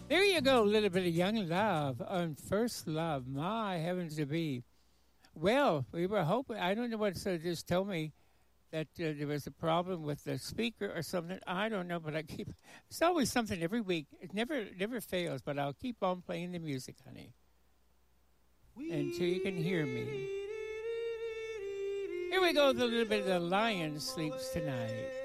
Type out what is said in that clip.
There you go, a little bit of Young Love on First Love. My heavens to be. Well, we were hoping, I don't know what, so just told me that there was a problem with the speaker or something. I don't know, but I keep, it's always something every week. It never fails, but I'll keep on playing the music, honey, until you can hear me. Here we go with a little bit of The Lion Sleeps Tonight.